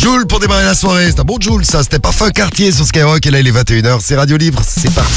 Joule pour démarrer la soirée. C'est un bon Joule ça, c'était Parfum Cartier sur Skyrock et là il est 21h, c'est Radio Libre, c'est parti.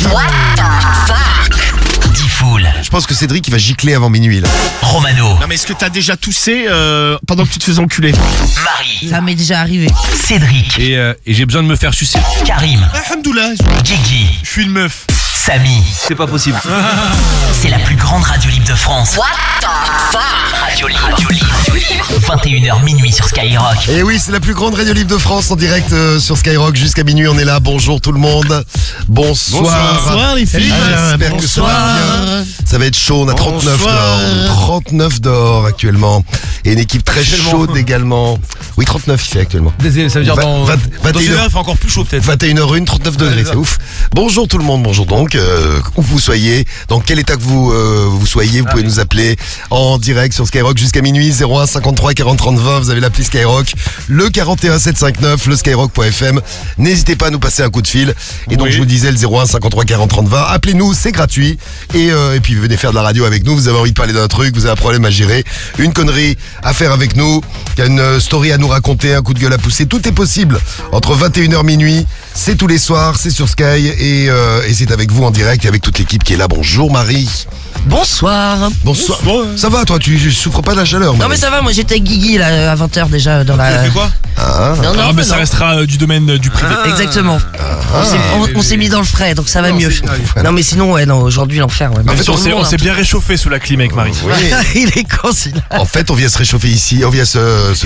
Diffoul. Je pense que Cédric il va gicler avant minuit là. Romano. Non mais est-ce que t'as déjà toussé pendant que tu te faisais enculer? Marie. Ça m'est déjà arrivé. Cédric. Et j'ai besoin de me faire sucer. Karim. Alhamdoulilah. Guigui. Je suis une meuf. Samy. C'est pas possible. C'est la plus grande radio libre de France. Radio Libre. Radio Libre. 21h minuit sur Skyrock. Et oui, c'est la plus grande radio libre de France en direct sur Skyrock jusqu'à minuit. On est là. Bonjour tout le monde. Bonsoir. Bonsoir les filles. J'espère que ça va bien. Ça va être chaud. On a 39 dehors. 39 dehors actuellement. Et une équipe très chaude également. Oui, 39 il fait actuellement. Désolé, ça veut dire dans 21 une heure, il fait encore plus chaud peut-être. 21h01, 39 degrés, c'est ouf. Bonjour tout le monde, bonjour donc, où vous soyez, dans quel état que vous soyez, vous pouvez nous appeler en direct sur Skyrock jusqu'à minuit, 01 53 40 30 20, vous avez l'appli Skyrock, le 41 759, le skyrock.fm, n'hésitez pas à nous passer un coup de fil, et donc je vous disais le 01 53 40 30 20, appelez-nous, c'est gratuit, et puis venez faire de la radio avec nous, vous avez envie de parler d'un truc, vous avez un problème à gérer, une connerie à faire avec nous, il y a une story à nous raconter, un coup de gueule à pousser, tout est possible, entre 21h minuit, c'est tous les soirs, c'est sur Sky et c'est avec vous en direct et avec toute l'équipe qui est là. Bonjour Marie. Bonsoir. Bonsoir. Ça va toi, tu souffres pas de la chaleur? Non mais ça va, moi j'étais avec Guigui là, à 20h déjà dans la... Tu fais quoi? Non, Ah mais ça non. restera du domaine du privé. Exactement. On s'est mis dans le frais, donc ça va mieux. Non mais sinon, ouais, non, aujourd'hui l'enfer. Ouais. En fait, On s'est bien réchauffé sous la clim avec Marie. Oui. Il est con celui-là. En fait, on vient se réchauffer ici, on vient se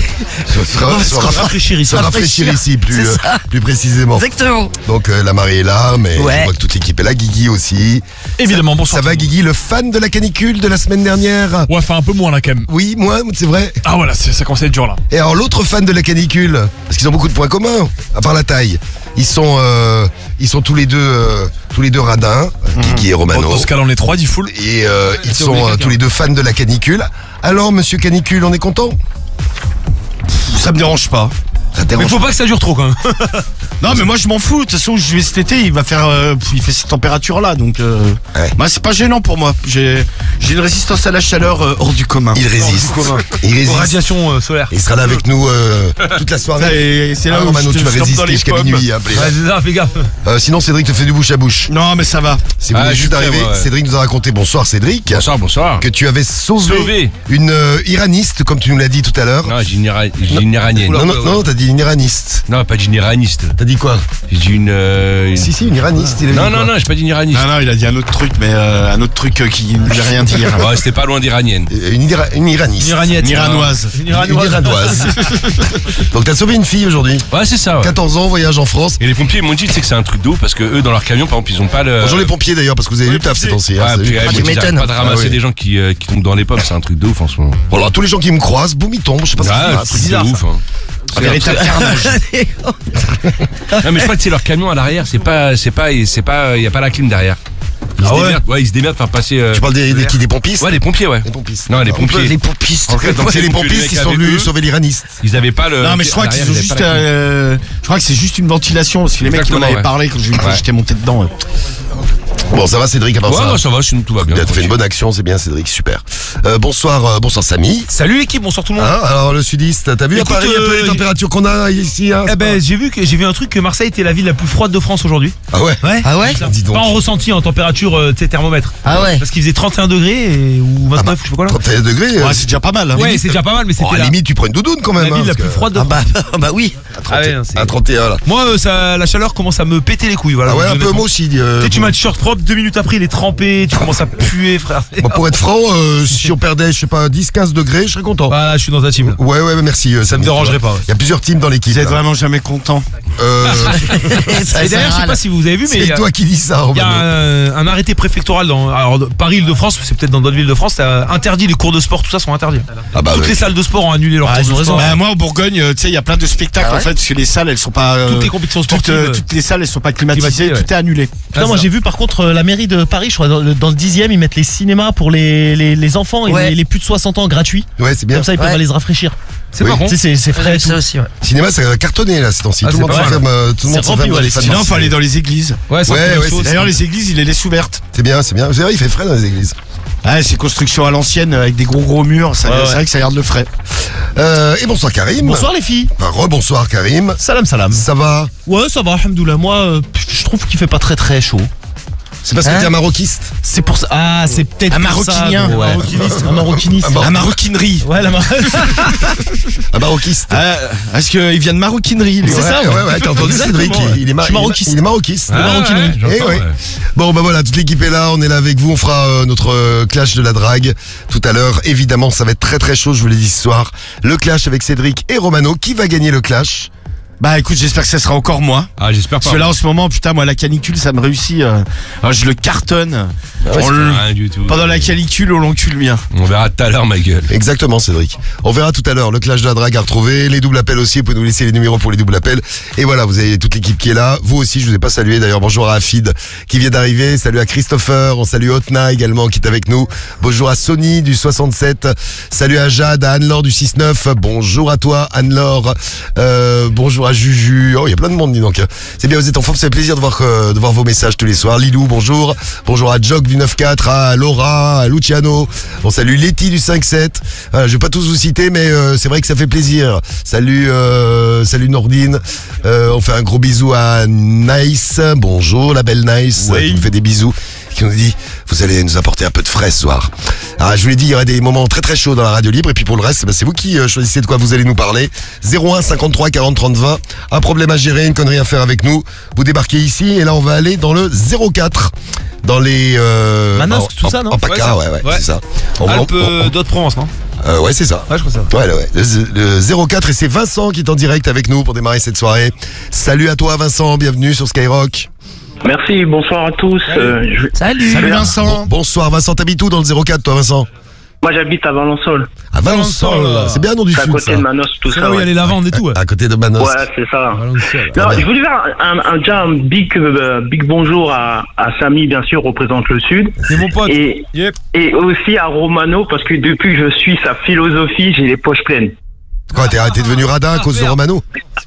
rafraîchir ici. se rafraîchir ici plus précisément. Exactement. Donc la Marie est là, mais Ouais. je vois que toute l'équipe est là, Guigui aussi. Évidemment, bonsoir. Ça va Guigui, le fan de la canicule de la semaine dernière? Ouais, enfin un peu moins là quand même. Oui, moi, c'est vrai. Ah voilà, ça commence à être dur là. Et alors l'autre fan de la canicule, parce qu'ils ont beaucoup de points communs, à part la taille, ils sont tous les deux radins, Guigui et Romano. Dans ce cas là on est 3 Diffoul. Et ils c'est sont obligé, tous les deux fans de la canicule. Alors monsieur Canicule, on est content? Ça me dérange pas. Ça te Mais dérange? faut pas que ça dure trop quand même. Non mais moi je m'en fous. De toute façon je vais cet été, il va faire, il fait cette température là, donc bah, c'est pas gênant pour moi. J'ai une résistance à la chaleur hors du commun. Il résiste. Il Aux résiste. radiations solaires. Il sera là avec nous toute la soirée. Et c'est là où Romano, je tu vas te tape dans résister les jusqu'à pommes. minuit. Appelez. Ouais, c'est ça, fais gaffe. Sinon Cédric te fait du bouche à bouche. Non mais ça va. Si vous venez juste d'arriver, Cédric nous a raconté, bonsoir Cédric, Bonsoir. que tu avais sauvé une iraniste, comme tu nous l'as dit tout à l'heure. Non, j'ai une iranienne. Non, t'as dit une iraniste. Non, pas d'une iraniste. T'as dit quoi? J'ai dit une. Si, une iraniste. Il a dit Non, quoi? non, j'ai pas dit une iraniste. Non il a dit un autre truc, mais un autre truc qui ne veut rien dire. Ouais, c'était pas loin d'iranienne. Une iraniste. Une iranienne. Une iranoise. Une Une iranoise. iranoise. Donc t'as sauvé une fille aujourd'hui. Ouais, c'est ça. Ouais. 14 ans, voyage en France. Et les pompiers ils m'ont dit, tu sais que c'est un truc d'eau parce que eux dans leur camion, par exemple, ils ont pas le. Bonjour les pompiers d'ailleurs, parce que vous avez du taf ces temps-ci. Ouais, puis, Salut. ils m'ont dit, tu m'étonnes. j'arrête pas de ramasser Ah ouais. des gens qui tombent dans les pommes, c'est un truc de ouf en ce moment. Voilà, tous les gens qui me croisent, boum, ils tombent. Je sais pas ce qui se Ouais, passe. c'est bizarre. Ouf, hein. Un véritable carnage. Non, mais je crois que c'est leur camion à l'arrière, y a pas la clim derrière. Ils se démerdent, ils se démerdent pour faire passer. Tu parles des pompistes? Ouais, les pompiers, ouais. Les pompistes. Non, les pompiers. Les pompistes. En fait, donc, C'est les pompistes qui sont venus sauver l'iraniste. Ils avaient pas le. Non mais je crois à qu'ils l'arrière, ont ils juste, avaient pas la clim. je crois que c'est juste une ventilation parce que les mecs qui m'en Exactement, avaient ouais. parlé quand j'étais monté dedans. Bon, ça va Cédric, à part Ouais, ça? moi ça va, sinon tout va bien. T'as fait une bonne action, c'est bien Cédric, super. Bonsoir Samy. Salut l'équipe, bonsoir tout le monde. Hein, alors le sudiste, t'as vu à Écoute, Paris un peu les températures qu'on a ici hein, Eh ben j'ai vu un truc que Marseille était la ville la plus froide de France aujourd'hui. Ah ouais? Ah ouais? Dis donc. Pas en ressenti, en température, tu sais, thermomètre. Ah ouais. Parce qu'il faisait 31 degrés ou 29, je sais pas quoi là. 31 degrés Ouais, c'est déjà pas mal. Hein. Ouais, c'est déjà pas mal, mais Oh, c'était à la limite tu prends une doudoune quand même. la ville la parce plus que- froide de Ah France. bah oui. Ah ouais, non, c'est- À 31 là. Moi, la chaleur commence à me péter les couilles. Voilà, Ah ouais, un peu honnêtement. moi aussi. Tu sais, tu mets un t-shirt propre, 2 minutes après il est trempé, tu commences à puer, frère. Bon, pour être franc, si on perdait, je sais pas, 10-15 degrés, je serais content. Voilà, je suis dans ta team. Ouais, merci. Ça me dérangerait pas. Il y a plusieurs teams dans l'équipe. Vous êtes là. vraiment jamais content. Ça Et d'ailleurs, je sais râle. pas si vous avez vu, mais il y C'est a- toi qui dis ça, il y a Romano. un arrêté préfectoral dans Paris-Île-de-France, c'est peut-être dans d'autres villes de France, ça interdit les cours de sport, tout ça sont interdits. Ah bah Toutes ouais. les salles de sport ont annulé leurs Ah, cours ils de ont sport. raison. Bah, moi au Bourgogne, tu sais, il y a plein de spectacles Ah ouais en fait, parce que les salles elles sont pas. Toutes les compétitions sportives. Toutes les salles elles sont pas climatisées, Climatisées, tout est annulé. Putain, moi j'ai vu par contre la mairie de Paris, je crois dans le 10e, ils mettent les cinémas pour les enfants et Ouais. les plus de 60 ans gratuits. Ouais, c'est bien. Comme ça ils peuvent Ouais. aller se rafraîchir. C'est Oui. pas con. Tu sais, c'est frais et tout. Ça aussi, ouais. Cinéma, ça a cartonné là ces temps-ci. Ah, Tout le c'est monde pas s'enferme. mal. Tout le monde C'est rempli, s'enferme dans ouais, les les fans. Sinon faut aller dans les églises. Ouais, Ouais, ouais, c'est D'ailleurs les églises, il les laisse ouvertes. C'est bien. C'est vrai, il fait frais dans les églises. Ouais, c'est construction à l'ancienne avec des gros murs, c'est vrai que ça garde le frais. Et bonsoir Karim. Bonsoir les filles. Enfin, rebonsoir Karim. Salam. Ça va? Ouais, ça va, alhamdoulilah. Moi, je trouve qu'il fait pas très chaud. C'est parce que t'es un maroquiste. C'est pour ça. Ah, c'est peut-être Un pour ça, maroquinien. gros, ouais. Un maroquiniste. La maroquinerie. Ouais, Un maroquiste. Est-ce qu'il vient de maroquinerie, lui? C'est ça, Ouais, t'as entendu Cédric, Exactement, ouais. il est Je suis maroquiste. Il est maroquiste. maroquinerie. Eh ouais. Bon bah voilà, toute l'équipe est là, on est là avec vous, on fera notre clash de la drague tout à l'heure. Évidemment, ça va être très chaud, je vous l'ai dit ce soir. Le clash avec Cédric et Romano. Qui va gagner le clash? Bah écoute, j'espère que ça sera encore moi. Ah, j'espère pas. Parce que là en ce moment, putain, moi la canicule, ça me réussit. Je le cartonne. Rien du tout. Pendant la canicule, on l'encule bien. On verra tout à l'heure, ma gueule. Exactement Cédric. On verra tout à l'heure le clash de la drague à retrouver, les doubles appels aussi, vous pouvez nous laisser les numéros pour les doubles appels. Et voilà, vous avez toute l'équipe qui est là. Vous aussi, je vous ai pas salué d'ailleurs. Bonjour à Afid qui vient d'arriver. Salut à Christopher, on salue Otna également qui est avec nous. Bonjour à Sony du 67. Salut à Jade, à Anne-Laure du 69. Bonjour à toi Anne-Laure. Bonjour à Juju. Oh, il y a plein de monde, dis donc. C'est bien, vous êtes en forme, ça fait plaisir de voir vos messages tous les soirs. Lilou, bonjour. Bonjour à Jog du 94, à Laura, à Luciano. On salue Letty du 57. Voilà, je vais pas tous vous citer, mais c'est vrai que ça fait plaisir. Salut Nordine. On fait un gros bisou à Nice. Bonjour, la belle Nice. Qui nous fait des bisous. Qui nous dit, vous allez nous apporter un peu de frais ce soir. Alors, je vous l'ai dit, il y aura des moments très chauds dans la radio libre. Et puis pour le reste, c'est vous qui choisissez de quoi vous allez nous parler. 01 53 40 30 20. Un problème à gérer, une connerie à faire avec nous. Vous débarquez ici et là on va aller dans le 04. Dans les... Manosque, tout ça, non? En PACA, ouais, c'est ça. Alpes d'Haute-Provence, non? Ouais, c'est ça. Ouais, je crois ça. Ouais. Le 04 et c'est Vincent qui est en direct avec nous pour démarrer cette soirée. Salut à toi Vincent, bienvenue sur Skyrock. Merci, bonsoir à tous. Salut Vincent. Bonsoir Vincent, t'habites où dans le 04 toi Vincent? Moi j'habite à Valençol. À Valençol, c'est bien un nom du C'est à sud côté ça. de Manos, tout C'est ça. là où il y a les lavandes et tout, ouais. À côté de Manos. Ouais, c'est ça. Valençol. Non, je voulais faire déjà un big bonjour à Samy, bien sûr, représente le Sud. C'est mon pote. Et Yep. aussi à Romano, parce que depuis que je suis sa philosophie, j'ai les poches pleines. Quoi, t'es devenu radin à cause de Romano?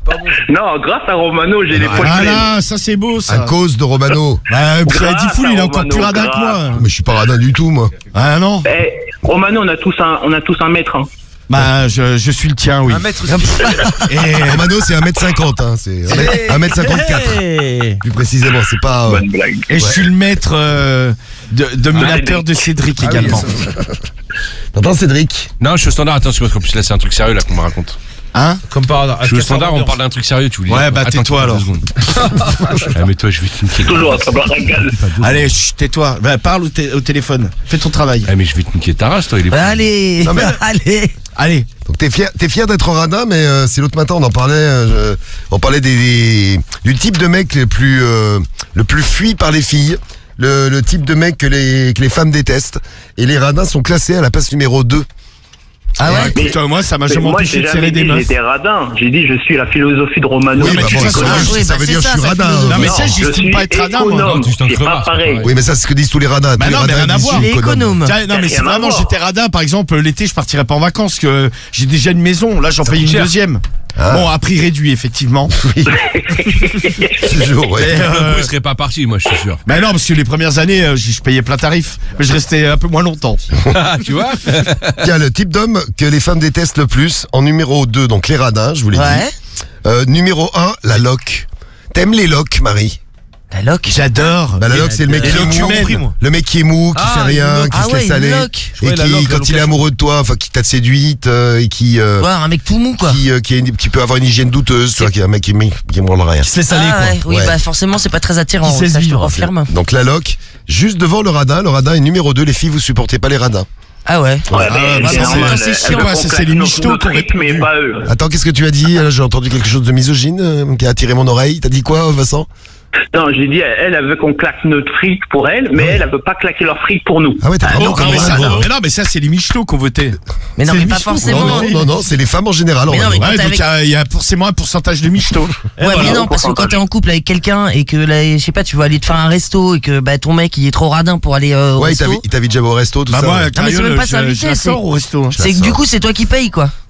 Non, grâce à Romano, j'ai les poches Ah pleines. là, ça c'est beau À ça. cause de Romano. Freddy Fool, il est encore plus radin que moi. Mais je suis pas radin du tout moi. Ah non. Romano, on a tous un maître. Hein. Bah, je suis le tien, oui. Un mètre. Romano c'est 1m50 hein, c'est 1m54. Plus précisément, c'est pas... Bonne blague. Et je suis le maître dominateur de Cédric également. T'entends Cédric? Non, je suis au standard, attends, parce qu'en plus là, c'est un truc sérieux là qu'on me raconte. Hein? Comme par hasard. Je suis au standard, on parle d'un truc sérieux, tu voulais. Ouais, bah, Attends, tais-toi, alors. 2 secondes. Ah, mais toi, je vais te niquer. Toujours à travers la gueule. Allez, tais-toi. Bah, parle au téléphone. Fais ton travail. Ah, mais je vais te niquer ta race, toi, il est fou. Allez, Non, mais- allez. Allez. Donc t'es fier d'être radin, mais c'est l'autre matin on en parlait. On parlait du type de mec le plus fui par les filles, le type de mec que les femmes détestent. Et les radins sont classés à la place numéro 2. Ah ouais? Écoute, moi, ça m'a Mais jamais moi, empêché j'ai de jamais serrer des dit meufs. j'étais radin. J'ai dit je suis la philosophie de Romano. Oui, mais bah tu bon, sais, ça, oui, ça bah, veut c'est dire ça, je suis ça fait radin. philosophe. Non, mais Non, ça, je j'estime suis pas être radin, moi. économe. Tu t'en C'est crevasses, pas pareil. Oui, mais ça c'est ce que disent tous les radins. Bah Tous les non, mais radins rien à disent voir. je Il suis est économe. Tiens, non, mais si Rien à vraiment voir. j'étais radin, par exemple, l'été, je partirais pas en vacances, que j'ai déjà une maison. Là, j'en paye une coûte cher. deuxième. Ah. Bon, à prix réduit, effectivement. Toujours, ouais. Et, Le il serait pas parti, moi, je suis sûr. bah non, parce que les premières années, je payais plein tarif. Mais je restais un peu moins longtemps. Tu vois? Tiens, le type d'homme que les femmes détestent le plus, en numéro 2, donc les radins, je vous l'ai Ouais. dit. Numéro 1, la loque. T'aimes les loques, Marie? La loque. J'adore. Bah la loque, c'est le mec les qui est loques mou. humaines. Le mec qui est mou, qui Ah, fait rien, une qui Ah se ouais, laisse une aller. loque. Et Ouais, la qui, loque, quand il est l'occasion. amoureux de toi, enfin qui t'a séduite, et qui Ouais, un mec tout mou, quoi. qui peut avoir une hygiène douteuse, toi, qui est un mec qui me rend rien. Qui se laisse aller, Ah quoi. ouais, oui, Ouais. bah forcément, c'est pas très attirant. Qui sait Ça, je te vivre. confirme. Donc la loque, juste devant le radin est numéro 2, les filles, vous supportez pas les radins. Ah ouais. Ouais, Ah, mais bah, c'est c'est- normal. c'est Elles chiant, font c'est claquer les nos- michetots notre qui ont rythme, mais répondu. pas eux. Attends, qu'est-ce que tu as dit? J'ai entendu quelque chose de misogyne qui a attiré mon oreille. T'as dit quoi, Vincent? Non, j'ai dit, elle veut qu'on claque notre fric pour elle, mais elle veut pas claquer leur fric pour nous. Ah ouais, t'as vraiment Non, mais commencé ça, à... mais non, mais ça, c'est les michetots qu'on votait. Mais non, C'est mais les pas michetots. forcément. Non, c'est les femmes en général. Mais on non, va mais dire. Ouais, quand donc il y a forcément un pourcentage de michetots. Ouais, mais non, parce que quand t'es en couple avec quelqu'un et que là, je sais pas, tu vas aller te faire un resto et que bah ton mec il est trop radin pour aller au Ouais, il resto. t'invite jamais au resto, tout Bah ça. moi, ouais. mais c'est Cariole, même pas je s'inviter, la c'est- sors au resto. C'est que du coup, c'est toi qui payes, quoi.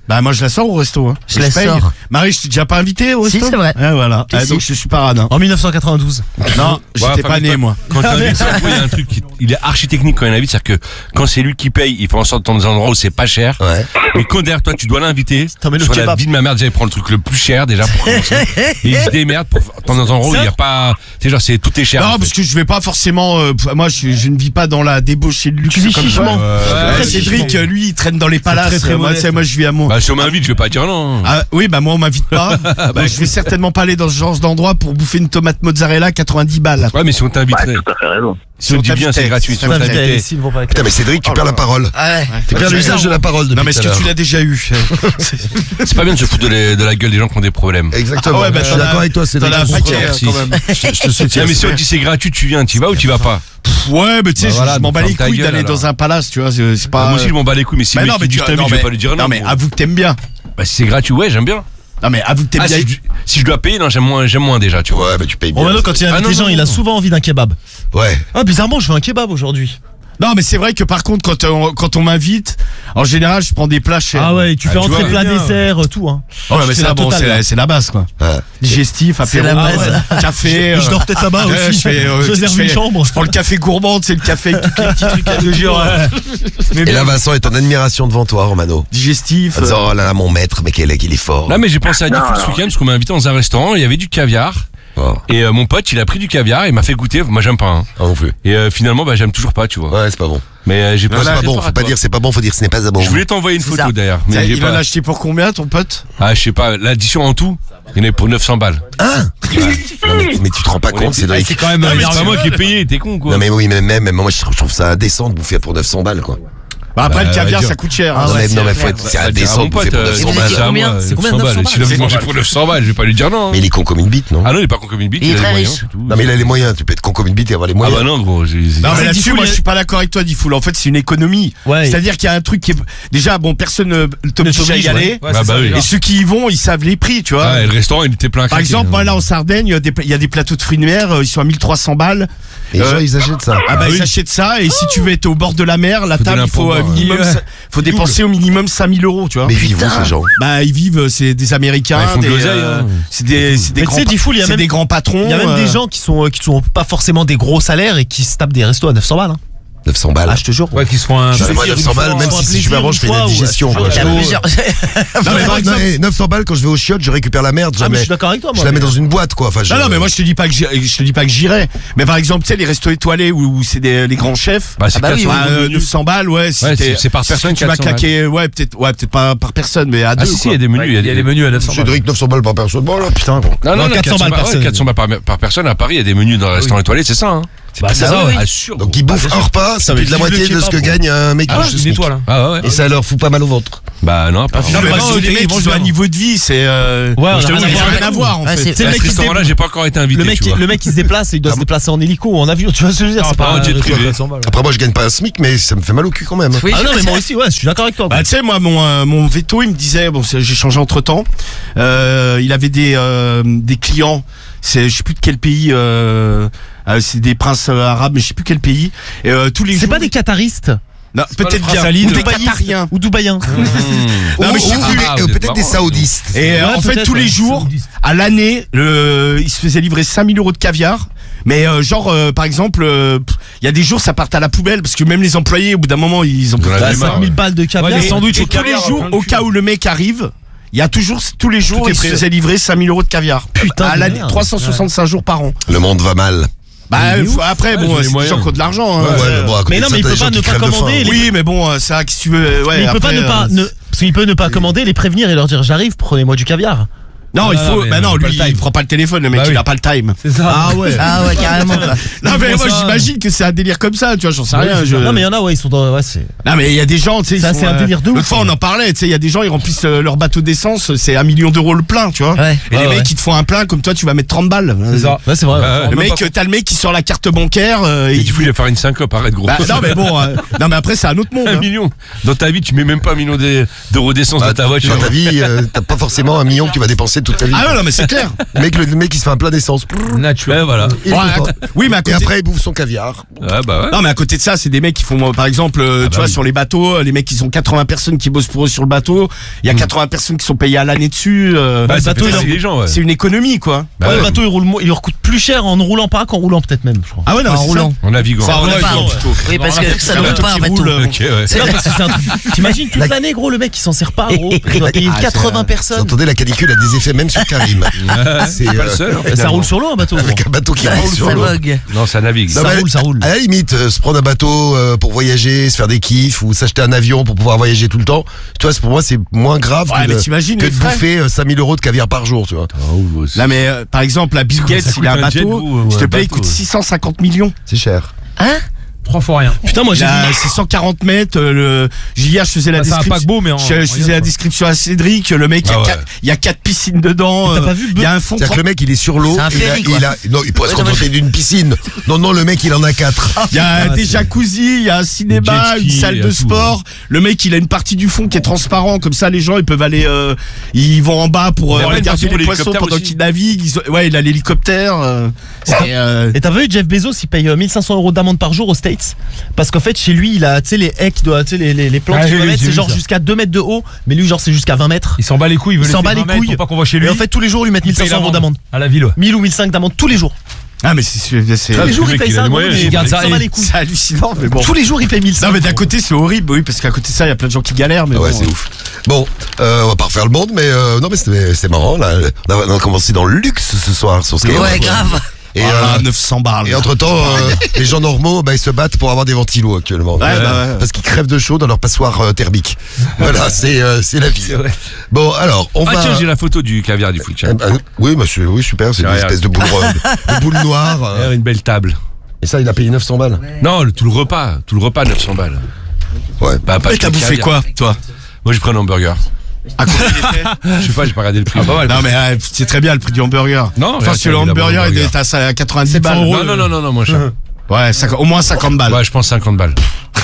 Bah moi je la sors au resto. Hein. Je la paye. sors. Marie, je t'ai déjà pas invité au resto. Si, c'est vrai. Ouais, voilà. Si. Donc je suis pas radin. En 1992. Non, j'étais pas né moi. Quand t'invites, il y a un truc il est archi-technique quand il invite, c'est-à-dire que quand c'est lui qui paye, il fait en sorte de dans des endroits où c'est pas cher. Ouais. Mais quand derrière toi, tu dois l'inviter, T'en mets le sur la kebab. vie de ma mère, déjà, il prend le truc le plus cher, déjà, pour commencer. Et il se démerde pour, dans un endroit où il y a pas, c'est genre, tout est cher. Non, en fait. parce que je vais pas forcément. Moi, je ne vis pas dans la débauche et le luxe Tu vis comme chichement. toi. Ouais, Cédric, lui, il traîne dans les palaces. très, très Moi, modeste. moi, je vis à mon. Bah, si on m'invite, je vais pas dire non. Ah, oui, bah moi, on m'invite pas. Bah, je vais certainement pas aller dans ce genre d'endroit pour bouffer une tomate mozzarella 90 balles. Ouais, mais si on t'inviterait, Tout à fait raison. si on te dit bien, c'est gratuit. Si on Putain, t'invitait. s'ils vont pas avec Putain, mais Cédric, tu perds la parole. Ah ouais. Tu perds l'usage de la parole depuis Non, mais est-ce tout à que tu l'heure. l'as déjà eu? C'est pas bien de se foutre de la gueule des gens qui ont des problèmes. Exactement. Ah ouais, bah, je suis t'en as- d'accord avec toi, Cédric. T'en as un paquet, Merci. quand même. Je te soutiens. Non, mais si on te dit c'est gratuit, tu viens, tu vas ou tu vas pas? Ouais, mais tu sais, Bah voilà, je m'en bats ferme les ta couilles gueule, d'aller alors. dans un palace, tu vois, c'est pas. Moi aussi, je m'en bats les couilles, mais si Bah le non, mec mais il dit tu je t'invite, je vais pas lui dire non. Non, mais avoue que t'aimes bien. Bah, si c'est gratuit, ouais, j'aime bien. Non, mais avoue que t'aimes Ah, bien. si je dois payer, non, j'aime moins déjà, tu vois. Ouais, bah tu payes bien. Bon, maintenant, quand il invite non, les gens, non, il a non. souvent envie d'un kebab. Ouais. Ah, bizarrement, je veux un kebab aujourd'hui. Non, mais c'est vrai que par contre, quand on m'invite, en général, je prends des plats chers. Ah ouais, tu fais tu entrée, vois, plat, bien. dessert, tout. Hein. Oh, mais C'est c'est la bon, totale, là. c'est la base, quoi. Ouais. Digestif, apéro, la base. café. Je dors peut-être là-bas ouais, aussi. je fais, Je réserve une chambre. Je prends le café gourmand, c'est le café avec tous les petits trucs à deux Et là, Vincent est en admiration devant toi, Romano. Digestif. En disant, oh là là, mon maître, mais qu'il est fort. Là, mais j'ai pensé à Diffoul ce week-end parce qu'on m'a invité dans un restaurant, il y avait du caviar. Oh. Et mon pote, il a pris du caviar et il m'a fait goûter. Moi, j'aime pas. Hein. Ah, non plus. Et finalement, bah, j'aime toujours pas, tu vois. Ouais, c'est pas bon. Mais j'ai Non, c'est pas bon. Faut pas dire c'est pas bon, faut dire ce n'est pas bon. Je voulais t'envoyer une C'est photo ça. d'ailleurs. Mais j'ai Il en a pas. acheté pour combien, ton pote? Ah, je sais pas. L'addition en tout, il y en a pour 900 balles. Non, mais tu te rends pas compte, Cédric. C'est quand même. C'est pas moi qui ai payé, t'es con quoi. Non mais oui, mais même moi je trouve ça indécent de bouffer pour 900 balles quoi. Bah, après, Bah, le caviar, dire- ça coûte cher. non, hein. mais, non mais faut être, c'est Bah, indécent de mon bouffer pote, pour 900 vous balles. étiez combien C'est C'est combien, 900 balles S'il a mangé pour 900 balles, je vais pas lui dire non. Mais il est con comme une bite, non? Ah non, il est pas con comme une bite. Il est a les très moyens, riche. c'est tout. Non mais il a les moyens, tu peux être con comme une bite et avoir les Ah moyens. bah non, gros. Non, mais là-dessus, Diffoul, moi, il- je suis pas d'accord avec toi, Diffoul. En fait, c'est une économie. Ouais. C'est-à-dire qu'il y a un truc qui est. Déjà, bon, personne ne t'oblige à y t'oblige, aller. Ah bah oui. Et ceux qui y vont, ils savent les prix, tu vois. Ah, et le restaurant, il était plein à Par craquer, exemple, hein. moi, là, en Sardaigne, il y a des plateaux de fruits de mer, ils sont à 1300 balles. Et les gens ils achètent ça. Ah bah oui. ils achètent ça, et si tu veux être au bord de la mer, la Faut table, donner il faut un pourboire, minimum, faut dépenser au minimum 5000 €, tu vois. Mais vivent où ces gens? Bah ils vivent, c'est des Américains, Bah, ils font de des, l'oseille, hein. c'est des Mais tu grands, sais, Diffoul, il y a c'est même- des grands patrons. Il y a même des gens qui sont pas forcément des gros salaires et qui se tapent des restos à 900 balles. Hein. 900 balles. Ah, je te jure. Ouais, qui se font un. Je fais moi 900 balles, même si c'est super bon, je fais une indigestion quoi. Il y a plusieurs. Non, mais par exemple, 900 balles quand je vais au chiottes, je récupère la merde, Ah, mais je jamais. suis d'accord avec toi, moi. Je la mets dans une boîte quoi. Enfin, Non, non, mais moi je te dis pas que j'irai. Mais par exemple, tu sais, les restos étoilés où c'est les grands chefs. Bah, c'est Ah bah oui, 400 Bah, euros. 900 balles, ouais. Si Ouais, t'es- c'est par si personne, tu vas 400 balles. claquer, peut-être pas par personne, mais à Ah deux. si, si, il quoi. y a des menus. Il y a des menus à 900 balles. Cédric 900 balles par personne. Bon là, putain. Bon. Non, non, 400 balles par personne. 400 balles par personne. À Paris, il y a des menus dans les restaurants étoilés, c'est ça, hein. Bah, c'est ça, ouais. Ah, sûr. Donc ils bouffent un repas, c'est mais plus de la vive le moitié de ce que kebab, gagne un mec Ah, qui ouais, touche le une SMIC. étoile. Hein. Ah ouais. Et ça leur fout pas mal au ventre. Bah non, pas Non, mais Bah, non, c'est les des- mecs, ils vont ils ont un bien. niveau de vie, c'est. Ouais, on a je te rien dis, à ils ont voir. rien à voir, en Ouais, fait. c'est- C'est le À mec ce qui se restaurant-là, j'ai pas encore été invité. le mec, tu vois. le mec qui se déplace, il doit se déplacer en hélico ou en avion. Tu vois ce que je veux dire? C'est pas un jet un privé. 400 balles. Après moi je gagne pas un SMIC mais ça me fait mal au cul quand même. Oui, Ah non, mais moi aussi, ouais, je suis d'accord avec toi. Bah tu sais moi mon veto il me disait bon j'ai changé entre temps il avait des clients je sais plus de quel pays c'est des princes arabes mais je sais plus quel pays et tous les C'est jours pas des qataristes non, peut-être prince bien Ali, ou le des qatariens ou dubaïens. Non, mais je sais plus. vous êtes Peut-être des marrant, saoudistes. et en fait peut-être, tous les ouais. jours à l'année il se faisait livrer 5000 € de caviar. Mais par exemple, il y a des jours ça part à la poubelle parce que même les employés au bout d'un moment ils ont Ils en plus avaient de marre. 5000 balles de caviar. Ouais, des sandwichs et au tous les caviar, jours, plein de au cul. cas où le mec arrive, il y a toujours, tous les jours, Tout est il se prêt. faisait livrer 5000 € de caviar. Putain à de l'année, merde. 365 jours par an. Le monde va mal. Bah, après, Ouais, bon, ils ont les c'est des moyens. gens qui ont de l'argent. hein. Ouais, bon, à côté Mais non, de ça, mais il t'as peut des gens pas qui ne pas crèvent de faim. commander les- Oui, mais bon, ça, si tu veux, ouais. Mais il peut après, pas ne pas, parce qu'il peut ne pas commander, les prévenir et leur dire j'arrive, prenez-moi du caviar. Non, il Ah, faut, mais bah non, pas lui, le time. il prend pas le téléphone, le mec, Bah il oui. a pas le time. C'est ça. Ah ouais. Ah ouais, carrément. quoi. Non, mais Ils moi, font ça. j'imagine que c'est un délire comme ça, tu vois, j'en sais rien. Non, mais il y en a, ouais, ils sont dans, ouais, c'est. Non, mais il y a des gens, tu sais, Ça, ils sont, c'est un délire de ouf. L'autre fois, on en parlait, tu sais, il y a des gens, ils remplissent leur bateau d'essence, c'est 1 million d'euros le plein, tu vois. Ouais. Et les Ouais, mecs, ils te font un plein, comme toi, tu vas mettre 30 balles. C'est ça. Ouais, c'est vrai. Ouais, Le même mec, pas- t'as le mec qui sort la carte bancaire, Et tu voulais faire une syncope, arrête gros. Bah, non, mais bon, non, mais après, c'est un autre monde. 1 hein. million. Dans ta vie, tu mets même pas 1 million d'euros d'essence dans ta voiture. Dans ta vie, t'as pas forcément 1 million que tu vas dépenser toute ta vie. Ah non, mais c'est clair. Le mec il se fait un plein d'essence. Naturel, voilà. Il est Ouais, content. Oui, mais à Et côté... après il bouffe son caviar. Ah bah ouais. Non, mais à côté de ça, c'est des mecs qui font, par exemple, tu vois, sur les bateaux, les mecs, ils ont 80 personnes qui bossent pour eux sur le bateau. Il y a 80 personnes qui sont payées à l'année dessus. Bah, le ça bateau, fait passer les gens, ouais. c'est une économie, quoi. Bah Ouais, ouais. le bateau il leur coûte plus cher en ne roulant pas qu'en roulant peut-être même, je crois. Ah ouais, non, En c'est roulant. En naviguant. Ça, en Ouais, naviguant, pas- plutôt. Oui, parce que ça ne un roule bateau pas un qui bateau. roule, Ok, ouais. Non, parce que c'est un truc. T'imagines toute l'année, gros, le mec il s'en sert pas, gros. Il doit payer Ah, 80 Vous personnes. entendez, la canicule a des effets même sur Karim. C'est pas le seul. Et ça roule sur l'eau un bateau. gros. avec un bateau qui Ça roule sur l'eau. vogue. Non, ça navigue. Non, mais Ça roule. À la limite, se prendre un bateau pour voyager, se faire des kiffs ou s'acheter un avion pour pouvoir voyager tout le temps. Tu vois, pour moi, c'est moins grave Ouais, mais t'imagines que les de frais. bouffer 5000 € de caviar par jour, tu vois. Là, mais par exemple, la Bill Gates, ça il a un coûte un jet bateau, ou s'il te un plaît, il bateau, coûte ouais. 650 millions. C'est cher. Hein 3 fois rien. Putain, moi j'ai vu. C'est 140 mètres. Hier, je faisais la Bah, c'est un description. paquebot, mais en. Je faisais la description à Cédric. Le mec, Ah ouais. il y a 4 piscines dedans. T'as pas vu le Il y a un fond. C'est-à-dire que le mec, il est sur l'eau. C'est un et ferry, quoi. non, il pourrait se Ouais, non, mais- contenter d'une piscine. Non, le mec, il en a 4. Il y a des jacuzzi, il y a un cinéma, Jet une ski, salle il y de a tout, sport. Le mec, il a une partie du fond qui est transparent, comme ça les gens ils peuvent aller, ils vont en bas pour Il y a pas une regarder partie pour les poissons l'hélicoptère pendant aussi qu'ils naviguent. Ouais, il a l'hélicoptère. Et t'as vu Jeff Bezos, il paye 1500 € d'amende par jour aux States parce qu'en fait chez lui il a tu sais les haies qui doivent, tu sais les plantes Ah, qu'il j'ai doit vu, mettre, j'ai c'est vu genre ça. jusqu'à 2 mètres de haut, mais lui genre c'est jusqu'à 20 mètres. Il s'en bat les couilles, il veut Il s'en bat laisser les 20 mètres couilles. pour pas qu'on voit chez lui. Et en fait tous les jours il lui met Il paye 1500 € d'amende. à la ville. 1000 ou 1500 d'amende tous les jours. Ah mais c'est Tous les jours il paye ça, gros, mais il il garde ça, s'en bat et- les couilles. c'est hallucinant, mais bon. Tous les jours il paye 1500. Non mais d'un côté c'est horrible, oui, parce qu'à côté de ça il y a plein de gens qui galèrent. Mais Ouais, bon, c'est ouf. Bon, on va pas refaire le monde, mais non, mais c'était marrant. Là, on a commencé dans le luxe ce soir sur Skyrock. Ouais, grave. Et, Ah, 900 balles. et entre-temps, les gens normaux, ils se battent pour avoir des ventilos actuellement. Ouais, bah ouais. Parce qu'ils crèvent de chaud dans leur passoire thermique. Voilà, c'est la vie. Bon, alors, on Ah va... tiens, j'ai la photo du caviar du foot. Eh ben, oui, monsieur, oui, super, c'est une Derrière. espèce de boule noire. Une belle table. Et ça, il a payé 900 balles. Non, tout le repas 900 balles. Ouais. Bah, pas Et t'as que le bouffé caviar. quoi, toi? Moi, j'ai pris un hamburger. À combien il était? Je sais pas, j'ai pas regardé le prix. Non mais c'est très bien le prix du hamburger. Non, Enfin, regarde, si le il a bon hamburger il hamburger. est à 90 balles. Non, moins cher. Ouais, au moins 50 balles. Ouais, je pense 50 balles.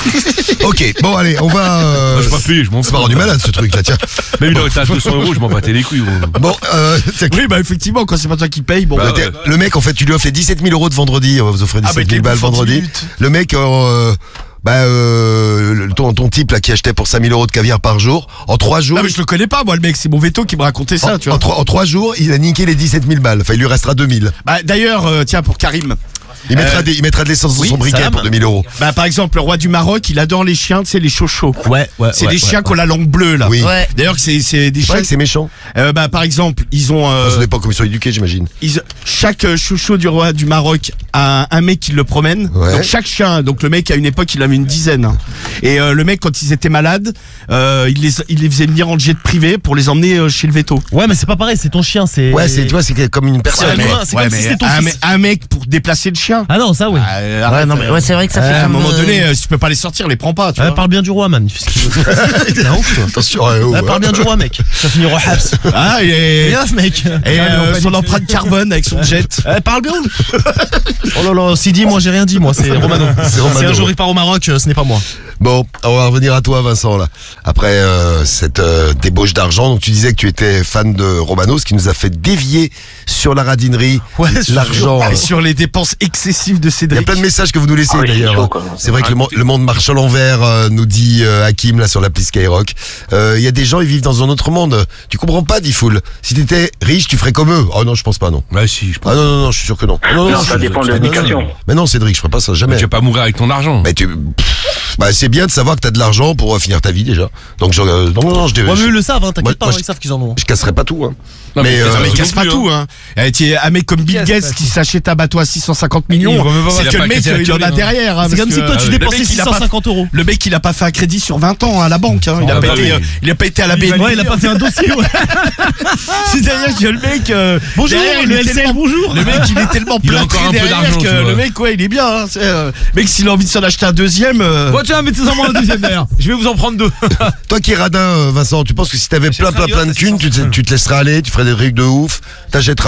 Ok, bon, allez, on va... Moi, je suis pas payé, je m'en Ça fous. m'a rendu malade, ce truc, là, tiens. Même il aurait été à 200 €, je m'en battais les couilles, gros. Bon, Oui, bah effectivement, quand c'est pas toi qui paye, bon. Bah, bah, ouais. le mec, en fait, tu lui offres les 17 000 € de vendredi. On va vous offrir 17 mais 000 balles t'es bouffant vendredi. 10 minutes. Le mec, ton type là qui achetait pour 5 000 € de caviar par jour, en 3 jours, Non mais je le connais pas, moi le mec, c'est mon veto qui me racontait ça, tu vois. en 3 jours, il a niqué les 17 000 balles. Enfin, il lui restera 2 000. Bah, d'ailleurs, tiens, pour Karim. Il mettra de l'essence dans oui, son briquet Sam. pour 2 000 €. Bah, par exemple, le roi du Maroc, il adore les chiens, tu sais, les chochos. Ouais. C'est des chiens qui ont la langue bleue, là. Oui. Ouais. D'ailleurs, c'est des C'est chiens. vrai que c'est méchant. Bah, par exemple, ils ont. Ça dépend comme ils sont éduqués, j'imagine. Chaque chouchou du roi du Maroc a un mec qui le promène. Ouais. Donc chaque chien, donc le mec à une époque il avait une dizaine. Hein. Et le mec quand ils étaient malades, il les faisait venir en jet privé pour les emmener chez le veto. Ouais, mais c'est pas pareil, c'est ton chien, c'est. Ouais, tu vois, c'est comme une personne. Ouais, mais- c'est comme si c'était ton fils. un mec pour déplacer le chien. Ah non, ça oui. Arrête, Ouais, non, mais ouais, c'est vrai que ça fait à un comme, moment donné, si tu peux pas les sortir, les prends pas. Tu vois. Parle bien du roi, man. Il fait ce qu'il veut. T'es un ouf, toi. Attention, Parle bien du roi, mec. Ça finit au Habs. Ah, Fais gaffe, mec. et son empreinte carbone avec son jet. Parle bien. Oh là là, Sidi, moi j'ai rien dit, moi c'est Romano. C'est Romano. Si un jour il part au Maroc, ce n'est pas moi. Bon, on va revenir à toi, Vincent, là. Après cette débauche d'argent, donc tu disais que tu étais fan de Romano, ce qui nous a fait dévier sur la radinerie, l'argent. Et sur les dépenses excessives de Il y a Cédric. plein de messages que vous nous laissez Ah oui, c'est d'ailleurs. chaud, quand même. C'est vrai que le monde marche à l'envers, nous dit Hakim là sur l'appli Skyrock. Il y a des gens, ils vivent dans un autre monde. Tu comprends pas, dit Foul. Si t'étais riche, tu ferais comme eux. Oh non, je pense pas, non. Ouais, si, je pense. Ah non, je suis sûr que non. Non, Non, ça je- dépend de je- l'éducation. Mais non, Cédric, je ferais pas ça jamais. Tu vas pas mourir avec ton argent. Mais c'est bien de savoir que t'as de l'argent pour finir ta vie déjà. Donc non, je Ouais, mais eux le savent, hein, t'inquiète pas, moi, ils savent qu'ils en ont. je casserai pas tout. Hein. Non, mais, Non, mais non il casse pas plus, tout, hein. Un mec comme Bill Casse Gates pas qui tout. s'achète un bateau à 650 Il millions, va même pas c'est voir que le qu'il mec, a pas il en a cassé la derrière. hein, C'est parce comme si que, toi tu le dépensais mec, il a pas- 650 €. Le mec, il a pas fait un crédit sur 20 ans à la banque. Hein. Ah, bah oui. Il a pas été à la BNP. Ouais, il a pas fait un dossier, ouais. C'est-à-dire que le mec. Bonjour, derrière, il le est LCL, tellement- bonjour. Le mec, il est tellement Il a plâtré encore un peu derrière d'argent, que tu vois. le mec, ouais, il est bien. Hein. Mec, s'il a envie de s'en acheter un deuxième. Bon, tiens, mettez-en moi un deuxième d'ailleurs. Je vais vous en prendre 2. Toi qui es radin, Vincent, tu penses que si t'avais plein de thunes, tu te laisserais aller, tu ferais des trucs de ouf, t'achèteras